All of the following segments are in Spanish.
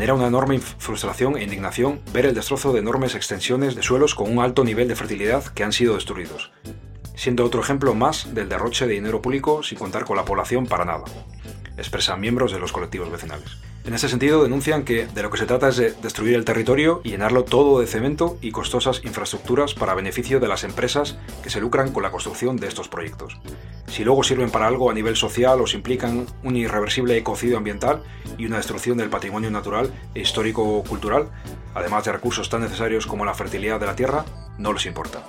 Genera una enorme frustración e indignación ver el destrozo de enormes extensiones de suelos con un alto nivel de fertilidad que han sido destruidos, siendo otro ejemplo más del derroche de dinero público sin contar con la población para nada, expresan miembros de los colectivos vecinales. En ese sentido, denuncian que de lo que se trata es de destruir el territorio y llenarlo todo de cemento y costosas infraestructuras para beneficio de las empresas que se lucran con la construcción de estos proyectos. Si luego sirven para algo a nivel social o implican un irreversible ecocidio ambiental y una destrucción del patrimonio natural e histórico-cultural, además de recursos tan necesarios como la fertilidad de la tierra, no les importa.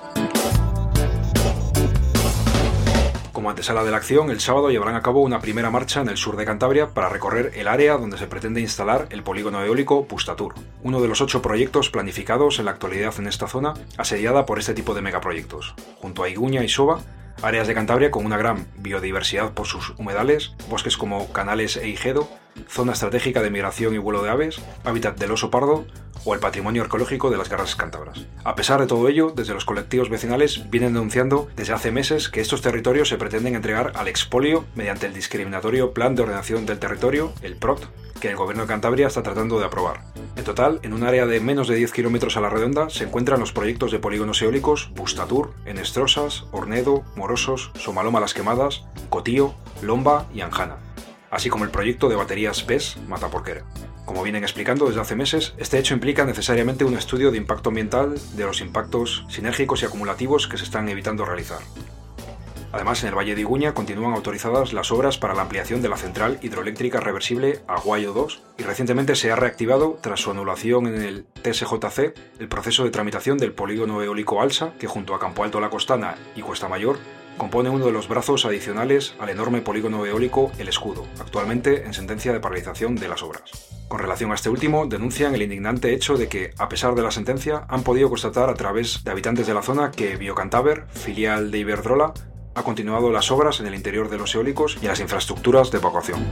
Como antesala de la acción, el sábado llevarán a cabo una primera marcha en el sur de Cantabria para recorrer el área donde se pretende instalar el polígono eólico Bustatur, uno de los 8 proyectos planificados en la actualidad en esta zona, asediada por este tipo de megaproyectos. Junto a Iguña y Soba, áreas de Cantabria con una gran biodiversidad por sus humedales, bosques como Canales e Ijedo, zona estratégica de migración y vuelo de aves, hábitat del oso pardo o el patrimonio arqueológico de las garras cántabras. A pesar de todo ello, desde los colectivos vecinales vienen denunciando desde hace meses que estos territorios se pretenden entregar al expolio mediante el discriminatorio Plan de Ordenación del Territorio, el PROT, que el Gobierno de Cantabria está tratando de aprobar. En total, en un área de menos de 10 kilómetros a la redonda se encuentran los proyectos de polígonos eólicos Bustatur, Enestrosas, Ornedo, Morosos, Somaloma Las Quemadas, Cotío, Lomba y Anjana, así como el proyecto de baterías BES Mataporquera. Como vienen explicando desde hace meses, este hecho implica necesariamente un estudio de impacto ambiental de los impactos sinérgicos y acumulativos que se están evitando realizar. Además, en el Valle de Iguña continúan autorizadas las obras para la ampliación de la central hidroeléctrica reversible Aguayo 2 y recientemente se ha reactivado, tras su anulación en el TSJC, el proceso de tramitación del polígono eólico Alsa, que junto a Campo Alto La Costana y Cuesta Mayor compone uno de los brazos adicionales al enorme polígono eólico El Escudo, actualmente en sentencia de paralización de las obras. Con relación a este último, denuncian el indignante hecho de que, a pesar de la sentencia, han podido constatar a través de habitantes de la zona que Biocantaber, filial de Iberdrola, ha continuado las obras en el interior de los eólicos y en las infraestructuras de evacuación.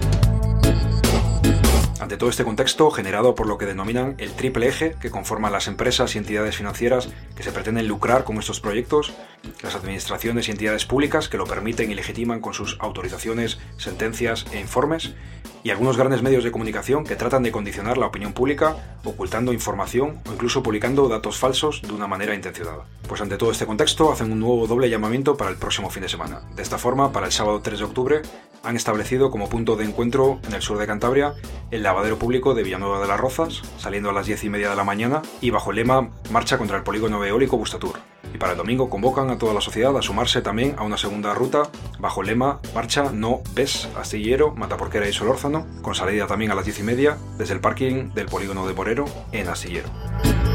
Ante todo este contexto, generado por lo que denominan el triple eje que conforman las empresas y entidades financieras que se pretenden lucrar con estos proyectos, las administraciones y entidades públicas que lo permiten y legitiman con sus autorizaciones, sentencias e informes, y algunos grandes medios de comunicación que tratan de condicionar la opinión pública, ocultando información o incluso publicando datos falsos de una manera intencionada. Pues ante todo este contexto, hacen un nuevo doble llamamiento para el próximo fin de semana. De esta forma, para el sábado 3 de octubre, han establecido como punto de encuentro en el sur de Cantabria el lavadero público de Villanueva de las Rozas, saliendo a las 10:30 de la mañana, y bajo el lema Marcha contra el polígono eólico Bustatur. Y para el domingo convocan a toda la sociedad a sumarse también a una segunda ruta bajo el lema Marcha No BES Astillero, Mataporquera y Solórzano, con salida también a las 10:30 desde el parking del polígono de Morero en Astillero.